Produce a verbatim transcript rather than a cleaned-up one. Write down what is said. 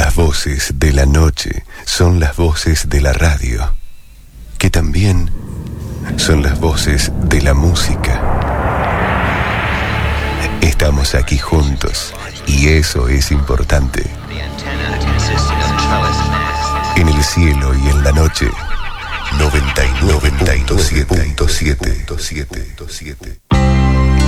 Las voces de la noche son las voces de la radio, que también son las voces de la música. Estamos aquí juntos y eso es importante. En el cielo y en la noche, noventa y nueve punto siete.